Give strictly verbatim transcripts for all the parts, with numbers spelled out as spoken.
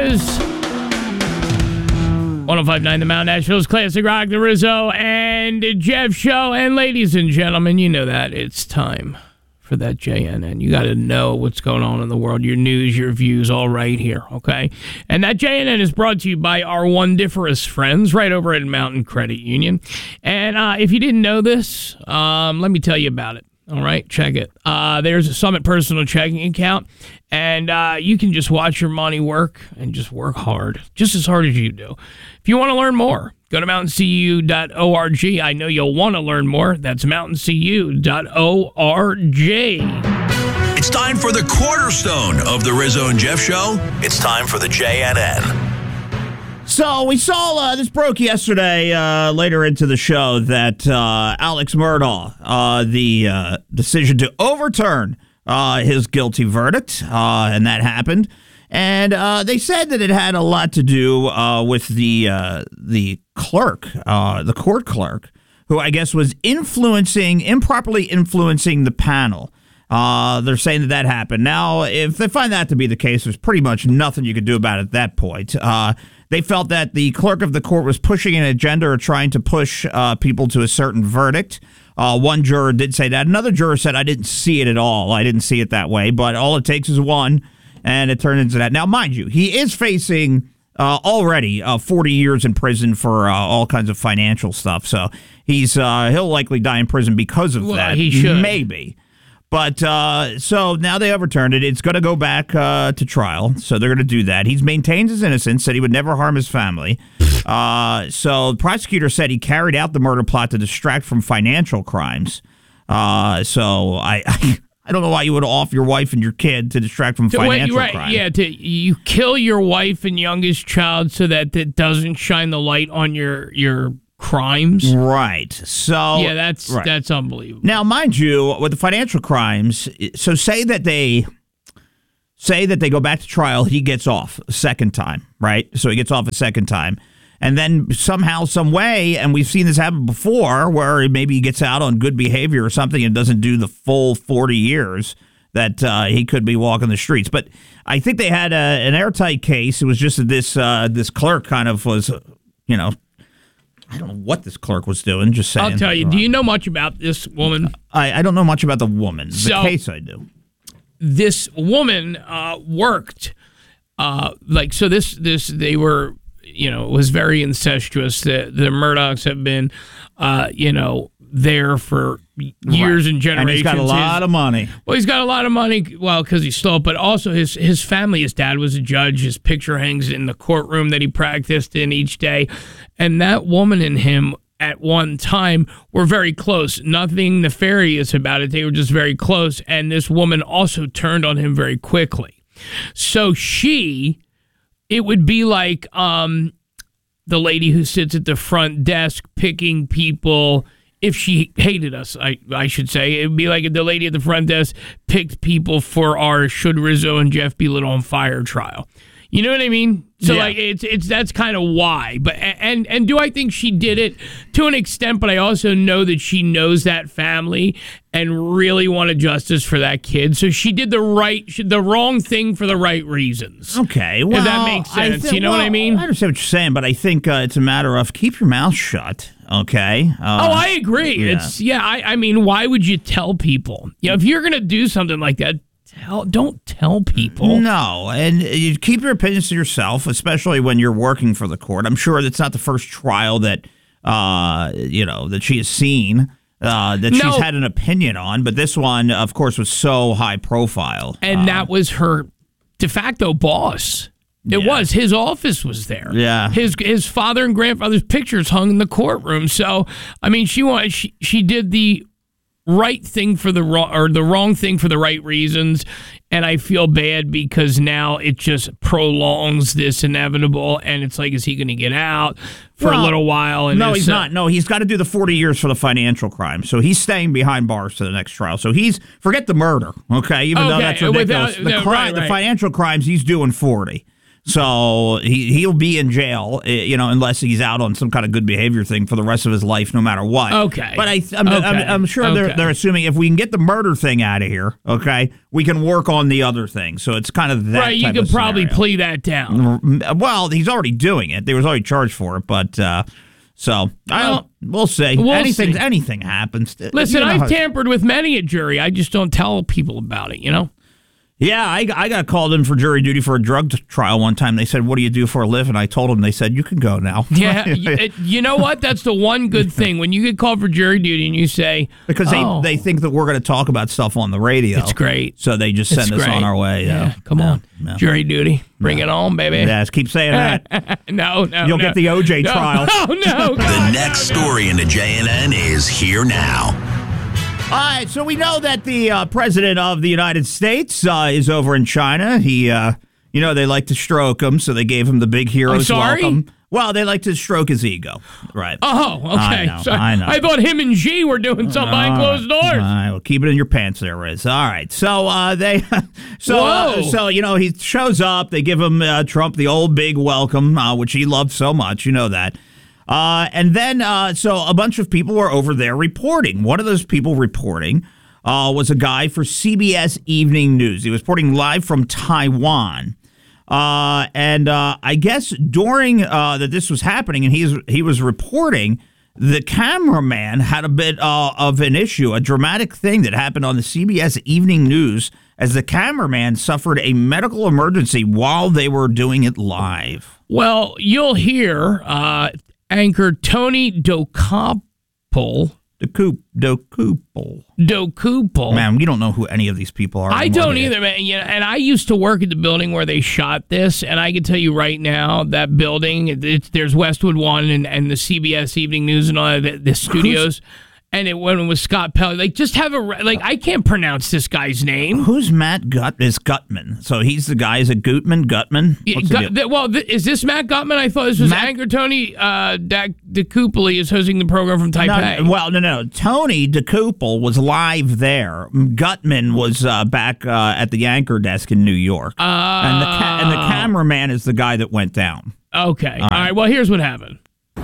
is one oh five point nine The Mountain, Nashville's Classic Rock, the Rizzo and Jeff Show. And ladies and gentlemen, you know that it's time for that J N N. You got to know what's going on in the world, your news, your views, all right here, okay? And that J N N is brought to you by our wondiferous friends right over at Mountain Credit Union. And uh, if you didn't know this, um, let me tell you about it. All right, check it. Uh, there's a Summit personal checking account, and uh, you can just watch your money work and just work hard, just as hard as you do. If you want to learn more, go to mountain c u dot org. I know you'll want to learn more. That's mountain c u dot org. It's time for the cornerstone of the Rizzo and Jeff Show. It's time for the J N N. So we saw, uh, this broke yesterday, uh, later into the show, that uh, Alex Murdaugh, uh, the uh, decision to overturn uh, his guilty verdict, uh, and that happened. And uh, they said that it had a lot to do uh, with the uh, the clerk, uh, the court clerk, who I guess was influencing, improperly influencing the panel. Uh, they're saying that that happened. Now, if they find that to be the case, there's pretty much nothing you can do about it at that point. Uh, they felt that the clerk of the court was pushing an agenda or trying to push uh, people to a certain verdict. Uh, one juror did say that. Another juror said, I didn't see it at all. I didn't see it that way. But all it takes is one, and it turned into that. Now, mind you, he is facing uh, already uh, forty years in prison for uh, all kinds of financial stuff. So he's uh, he'll likely die in prison because of well, that. He should. Maybe. But uh, so now they overturned it. It's going to go back uh, to trial. So they're going to do that. He's maintained his innocence, said he would never harm his family. Uh, so the prosecutor said he carried out the murder plot to distract from financial crimes. Uh, so I, I I don't know why you would off your wife and your kid to distract from financial Wait, right, crime. Yeah, to, you kill your wife and youngest child so that it doesn't shine the light on your your crimes. Right. So yeah, that's right. that's unbelievable. Now, mind you, with the financial crimes, so say that they say that they go back to trial, he gets off a second time, right? So he gets off a second time. And then somehow, some way, and we've seen this happen before, where maybe he gets out on good behavior or something and doesn't do the full forty years that uh, he could be walking the streets. But I think they had a, an airtight case. It was just that this uh, this clerk kind of was, you know, I don't know what this clerk was doing, just saying. I'll tell you, do you know much about this woman? I, I don't know much about the woman. The so, case I do. This woman uh, worked, uh, like, so this, this, they were, you know, it was very incestuous. The, the Murdaughs have been, uh, you know, there for years right. and generations. And he's got a lot his, of money. Well, he's got a lot of money, well, because he stole, but also his, his family, his dad was a judge. His picture hangs in the courtroom that he practiced in each day. And that woman and him at one time were very close. Nothing nefarious about it. They were just very close. And this woman also turned on him very quickly. So she, it would be like um, the lady who sits at the front desk picking people. If she hated us, I, I should say, it would be like if the lady at the front desk picked people for our Should Rizzo and Jeff Be Lit on Fire trial. You know what I mean? So yeah. like it's it's that's kind of why. But and and do I think she did it to an extent? But I also know that she knows that family and really wanted justice for that kid. So she did the right, the wrong thing for the right reasons. Okay, well, if that makes sense. Th- you know well, what I mean? I understand what you're saying, but I think uh, it's a matter of keep your mouth shut. Okay. Uh, oh, I agree. Yeah. It's yeah. I, I mean, why would you tell people? You know, if you're gonna do something like that, tell don't tell people. No, and you keep your opinions to yourself, especially when you're working for the court. I'm sure that's not the first trial that uh, you know that she has seen. Uh, that no. she's had an opinion on, but this one, of course, was so high profile. And uh, that was her de facto boss. It yeah. was. His office was there. Yeah. His his father and grandfather's pictures hung in the courtroom. So, I mean, she wanted, she, she did the right thing for the wrong, or the wrong thing for the right reasons. And I feel bad because now it just prolongs this inevitable. And it's like, is he going to get out for well, a little while? And no, this, he's uh, not. No, he's got to do the forty years for the financial crime. So he's staying behind bars to the next trial. So he's, forget the murder, okay? Even okay, though that's ridiculous. without, the, no, crime, right, right. the financial crimes, he's doing forty. So he, he'll be in jail, you know, unless he's out on some kind of good behavior thing for the rest of his life, no matter what. Okay. But I, I'm, okay. I'm, I'm sure okay. they're, they're assuming if we can get the murder thing out of here, okay, we can work on the other thing. So it's kind of that Right, you type could of probably scenario. plea that down. Well, he's already doing it. They was already charged for it, but uh, so I Well, don't, we'll see. we'll anything, see. anything happens. Listen, You know I've how- tampered with many a jury. I just don't tell people about it, you know? Yeah, I, I got called in for jury duty for a drug t- trial one time. They said, "What do you do for a living?" I told them. They said, "You can go now." Yeah, you, it- you know what? That's the one good thing. When you get called for jury duty and you say, because they, oh, they think that we're going to talk about stuff on the radio. it's great. So they just It's send us great. on our way. Yeah, Yeah, come Yeah, on. yeah. Jury duty. Bring it on, baby. Yes, keep saying that. no, no, You'll no. get the O J no, trial. No, no. The God, next no, no. story in the J N N is here now. All right, so we know that the uh, president of the United States uh, is over in China. He, uh, you know, they like to stroke him, so they gave him the big hero's sorry? welcome. Well, they like to stroke his ego, right? Oh, okay. I know, Sorry. I know. I thought him and G were doing something behind closed doors. All right, well, keep it in your pants there, Riz. All right. So uh, they, so uh, Whoa. so you know, he shows up. They give him uh, Trump the old big welcome, uh, which he loved so much. You know that. Uh, and then, uh, so a bunch of people were over there reporting. One of those people reporting uh, was a guy for C B S Evening News. He was reporting live from Taiwan. Uh, and uh, I guess during uh, that this was happening, and he's he was reporting, the cameraman had a bit uh, of an issue, a dramatic thing that happened on the C B S Evening News, as the cameraman suffered a medical emergency while they were doing it live. Well, you'll hear uh, anchor Tony Dokoupil. The coop, the coople. Dokoupil. Man, we don't know who any of these people are. I anymore, don't do you? either, man. You know, and I used to work at the building where they shot this, and I can tell you right now, that building, it, it's, there's Westwood One and, and the C B S Evening News and all the, the studios, and it when it was Scott Pelley. Like, just have a re- like. I can't pronounce this guy's name. Who's Matt Gut? Is Gutman? So he's the guy. Is it Gutman? Gutman? Yeah, What's the Gut- deal? th- well, th- is this Matt Gutman? I thought this was Matt- anchor Tony uh, Dokoupil is hosting the program from Taipei. No, well, no, no. Tony DeCouple was live there. Gutman was uh, back uh, at the anchor desk in New York, uh, and the ca- and the cameraman is the guy that went down. Okay. All right. Well, here's what happened.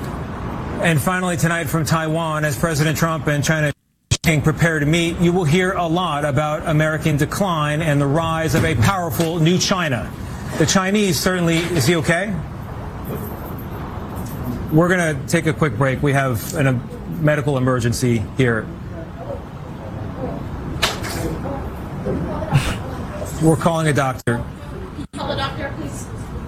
And finally, tonight from Taiwan, as President Trump and China prepare to meet, you will hear a lot about American decline and the rise of a powerful new China. The Chinese certainly, is he okay? We're going to take a quick break. We have an, a medical emergency here. We're calling a doctor. Call the doctor, please.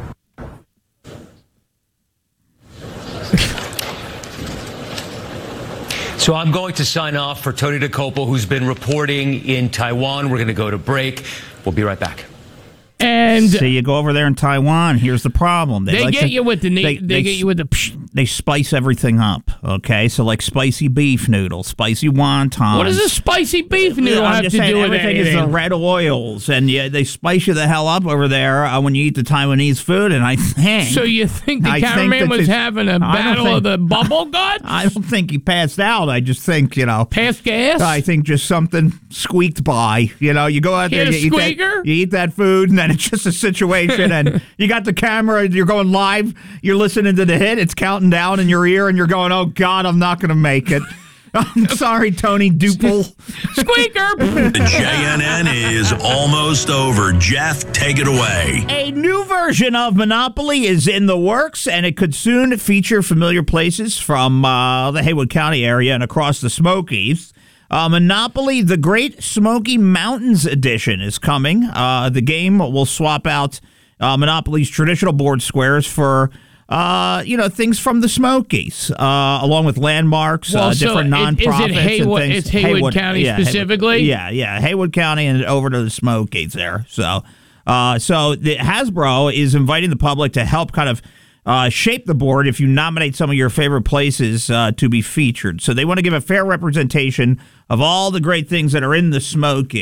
So I'm going to sign off for Tony Dokoupil, who's been reporting in Taiwan. We're going to go to break. We'll be right back. And So you go over there in Taiwan. Here's the problem. they like get to- you with the na- they, they, they get you with the. Psh. they spice everything up. Okay, so like spicy beef noodles, spicy wontons. What does a spicy beef noodle I'm have just to saying, do with everything anything? is the red oils, and yeah, they spice you the hell up over there uh, when you eat the Taiwanese food. And I think So you think the I think cameraman that was this- having a I don't battle of think- the bubble guts? I don't think he passed out. I just think you know. Past gas? I think just something squeaked by. You know, you go out there, Hit a you eat, squeaker? that, you eat that food, and then it's just a situation, and you got the camera, you're going live, you're listening to the hit, it's counting down in your ear, and you're going, oh, God, I'm not going to make it. I'm sorry, Tony Duple. Squeaker! The J N N is almost over. Jeff, take it away. A new version of Monopoly is in the works, and it could soon feature familiar places from uh, the Haywood County area and across the Smokies. Uh, Monopoly, the Great Smoky Mountains Edition is coming. Uh, the game will swap out uh, Monopoly's traditional board squares for, uh, you know, things from the Smokies, uh, along with landmarks, Well, uh, so different it- nonprofits is it Haywood- and things. it's Haywood County yeah, Haywood- specifically? yeah, yeah, Haywood County and over to the Smokies there. So, uh, so the Hasbro is inviting the public to help kind of uh, shape the board if you nominate some of your favorite places uh, to be featured. So they want to give a fair representation of all the great things that are in the Smokies.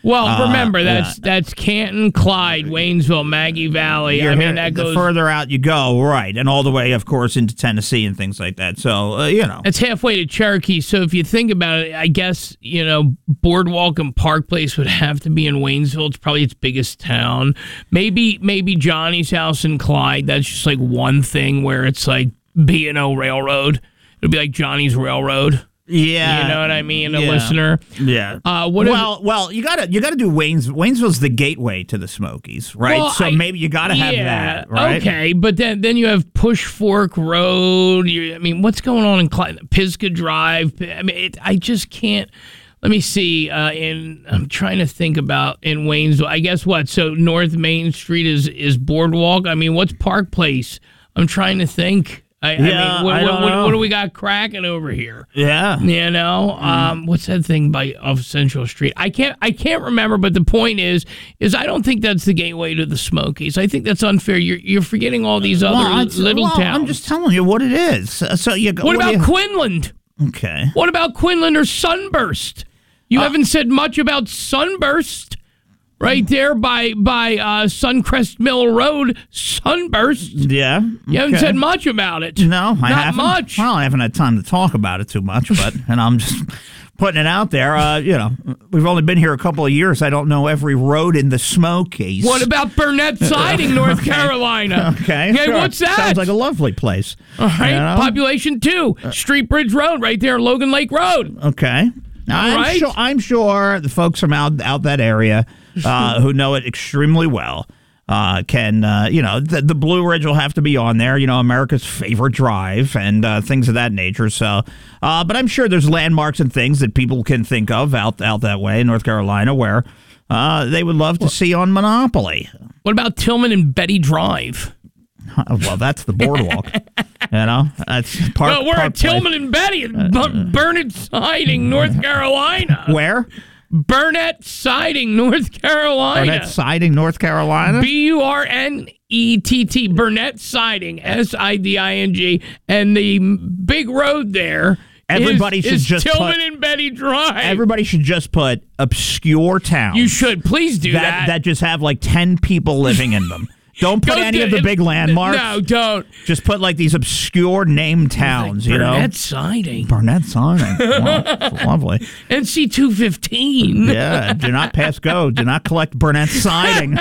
Well, Uh, remember, that's yeah. that's Canton, Clyde, Waynesville, Maggie Valley. You're I mean, here- that the goes... further out you go, right, and all the way, of course, into Tennessee and things like that. So, uh, you know. It's halfway to Cherokee, so if you think about it, I guess, you know, Boardwalk and Park Place would have to be in Waynesville. It's probably its biggest town. Maybe maybe Johnny's house in Clyde. That's just like one thing where it's like B and O Railroad. It'll be like Johnny's Railroad. Yeah, You know what I mean, a yeah. listener? Yeah. Uh, what if- well, well, you gotta you gotta do Waynes. Waynesville's the gateway to the Smokies, right? Well, so I- maybe you gotta have yeah, that, right? Okay, but then then you have Push Fork Road. You, I mean, what's going on in Clyde? Pisgah Drive. I mean, it, I just can't. Let me see. Uh, in I'm trying to think about in Waynesville. I guess what? So North Main Street is is Boardwalk. I mean, what's Park Place? I'm trying to think. I, Yeah, I mean, what, I what, don't what, know. what do we got cracking over here? Yeah. You know, um, what's that thing by off Central Street? I can't, I can't remember. But the point is, is I don't think that's the gateway to the Smokies. I think that's unfair. You're, you're forgetting all these other Well, li- it's- little well, towns. I'm just telling you what it is. So so you go. what do about you- Quinlan? Okay. What about Quinlan or Sunburst? You Uh, haven't said much about Sunburst. Right there by by uh, Suncrest Mill Road, Sunburst. Yeah. You haven't okay. said much about it. No, I not haven't. much. Well, I haven't had time to talk about it too much, but and I'm just putting it out there. Uh, you know, we've only been here a couple of years. I don't know every road in the Smokies. What about Burnett Siding, North Okay. Carolina? Okay, Hey, sure. what's that? Sounds like a lovely place. All right, You know? population two, Street Bridge Road, right there, Logan Lake Road. Okay. I'm right. sure. I'm sure the folks from out out that area uh, who know it extremely well uh, can. Uh, you know, the, the Blue Ridge will have to be on there. You know, America's favorite drive and uh, things of that nature. So, uh, but I'm sure there's landmarks and things that people can think of out out that way in North Carolina where uh, they would love to see on Monopoly. What about Tillman and Betty Drive? Well, that's the boardwalk. You know, that's part. well, we're at Tillman and Betty in B- Burnett Siding, North Carolina. Where? Burnett Siding, North Carolina. Burnett Siding, North Carolina. B U R N E T T, Burnett Siding, S I D I N G, and the big road there. Everybody is, should is just Tillman put- and Betty Drive. Everybody should just put obscure towns. You should please do that, that. that just have like ten people living in them. Don't put Go any do- of the big landmarks. No, don't. Just put like these obscure named towns, you know. Burnett Siding, Burnett Siding. Wow, it's lovely. N C two fifteen. Yeah, do not pass go. Do not collect Burnett Siding.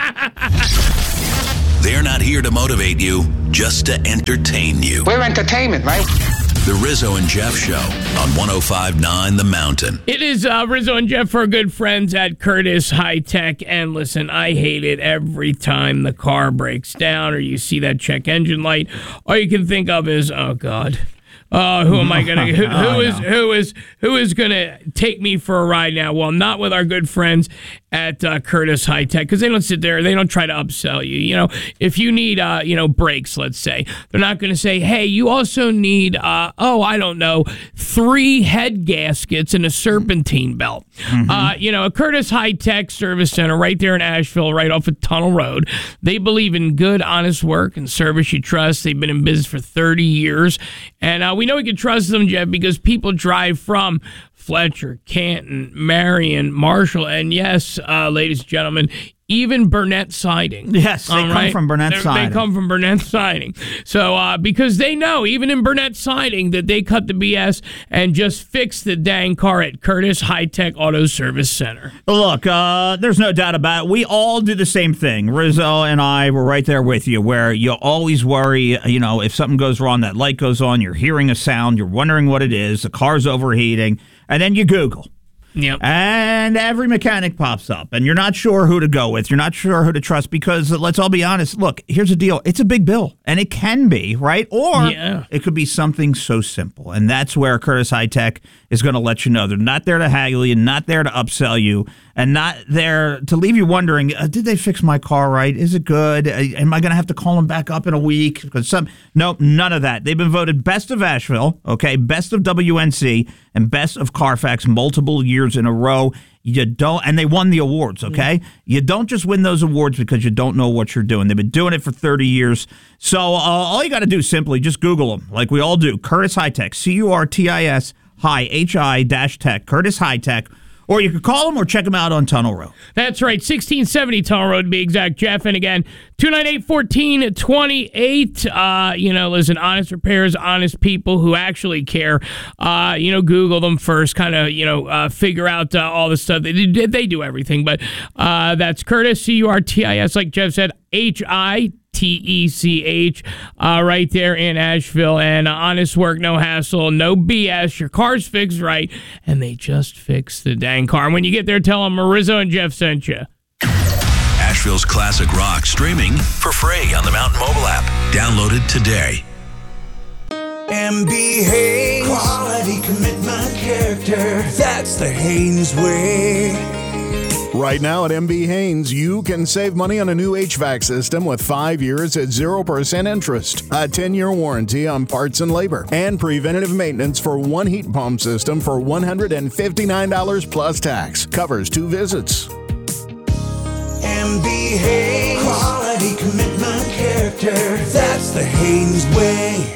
They're not here to motivate you, just to entertain you. We're entertainment, right? The Rizzo and Jeff Show on one oh five point nine The Mountain. It is uh, Rizzo and Jeff, our good friends at Curtis High Tech. And listen, I hate it every time the car breaks down or you see that check engine light. All you can think of is, oh God, uh, who am I gonna? Who, who is who is who is gonna take me for a ride now? Well, not with our good friends at uh, Curtis High Tech, because they don't sit there, they don't try to upsell you. You know, if you need, uh, you know, brakes, let's say, they're not going to say, hey, you also need, uh, oh, I don't know, three head gaskets and a serpentine belt. Mm-hmm. Uh, you know, a Curtis High Tech Service Center right there in Asheville, right off of Tunnel Road. They believe in good, honest work and service you trust. They've been in business for thirty years, and uh, we know we can trust them, Jeff, because people drive from Fletcher, Canton, Marion, Marshall, and yes, uh, ladies and gentlemen, even Burnett Siding. Yes, they All come right? from Burnett They're- Siding. They come from Burnett Siding. So, uh, because they know, even in Burnett Siding, that they cut the B S and just fix the dang car at Curtis High Tech Auto Service Center. Look, uh, there's no doubt about it. We all do the same thing. Rizzo and I were right there with you, where you always worry, you know, if something goes wrong, that light goes on, you're hearing a sound, you're wondering what it is, the car's overheating, and then you Google. Yep. And every mechanic pops up, and you're not sure who to go with. You're not sure who to trust because, let's all be honest, look, here's the deal. It's a big bill, and it can be, right? Or Yeah. it could be something so simple, and that's where Curtis High Tech is going to let you know. They're not there to haggle you, not there to upsell you, and not there to leave you wondering, uh, did they fix my car right? Is it good? Uh, am I going to have to call them back up in a week? Because some, nope, none of that. They've been voted best of Asheville, okay, best of W N C, and best of Carfax multiple years in a row. You don't, and they won the awards, okay? You don't just win those awards because you don't know what you're doing. They've been doing it for thirty years. So uh, all you got to do is simply just Google them, like we all do. Curtis High Tech, C U R T I S, High, H I dash Tech, Curtis High Tech. Or you could call them or check them out on Tunnel Road. That's right, sixteen seventy Tunnel Road to be exact, Jeff. And again, two nine eight, one four two eight. Uh, you know, listen, honest repairs, honest people who actually care. Uh, you know, Google them first, kind of, you know, uh, figure out uh, all the stuff. They, they do everything, but uh, that's Curtis, C U R T I S, like Jeff said, H I T E C H, uh, right there in Asheville. And uh, honest work, no hassle, no B S. Your car's fixed right, and they just fixed the dang car. And when you get there, tell them Marizzo and Jeff sent you. Asheville's classic rock streaming for free on the Mountain Mobile app. Download it today. M B Haynes. Quality, commitment, character. That's the Haynes way. Right now at M B Haynes, you can save money on a new H V A C system with five years at zero percent interest, a ten-year warranty on parts and labor, and preventative maintenance for one heat pump system for one hundred fifty-nine dollars plus tax. Covers two visits. M B Haynes. Quality, commitment, character. That's the Haynes way.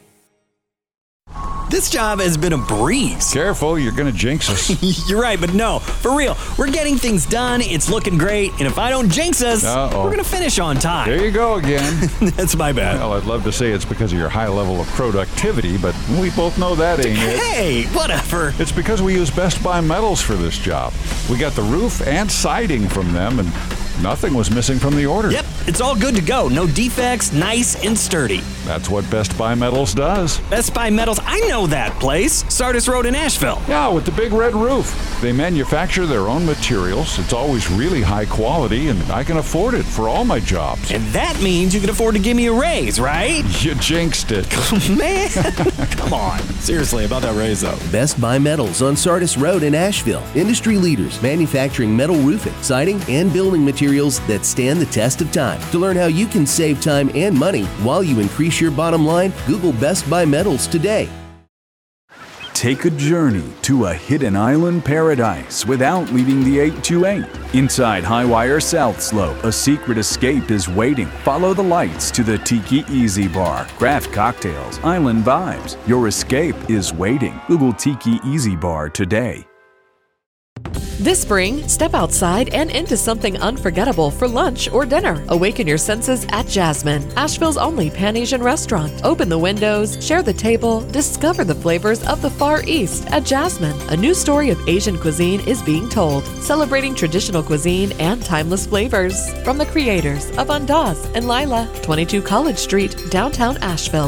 This job has been a breeze. Careful, you're going to jinx us. You're right, but no, for real. We're getting things done, it's looking great, and if I don't jinx us, Uh-oh. we're going to finish on time. There you go again. That's my bad. Well, I'd love to say it's because of your high level of productivity, but we both know that ain't it. Hey, whatever. It's because we use Best Buy Metals for this job. We got the roof and siding from them, and nothing was missing from the order. Yep, it's all good to go. No defects, nice and sturdy. That's what Best Buy Metals does. Best Buy Metals, I know that place. Sardis Road in Asheville. Yeah, with the big red roof. They manufacture their own materials. It's always really high quality, and I can afford it for all my jobs. And that means you can afford to give me a raise, right? You jinxed it. Man, come on. Seriously, about that raise, though. Best Buy Metals on Sardis Road in Asheville. Industry leaders manufacturing metal roofing, siding, and building materials that stand the test of time. To learn how you can save time and money while you increase your bottom line, Google Best Buy Metals today. Take a journey to a hidden island paradise without leaving the eight two eight. Inside Highwire South Slope, a secret escape is waiting. Follow the lights to the Tiki Easy Bar. Craft cocktails, island vibes. Your escape is waiting. Google Tiki Easy Bar today. This spring, step outside and into something unforgettable for lunch or dinner. Awaken your senses at Jasmine, Asheville's only Pan-Asian restaurant. Open the windows, share the table, discover the flavors of the Far East at Jasmine. A new story of Asian cuisine is being told, celebrating traditional cuisine and timeless flavors. From the creators of Andaz and Lila, twenty-two College Street, downtown Asheville.